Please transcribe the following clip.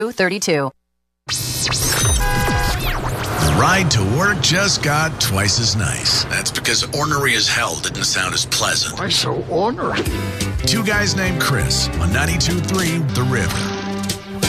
32. The ride to work just got twice as nice. That's because ornery as hell didn't sound as pleasant. Why so ornery? Two guys named Chris on 92.3 The River.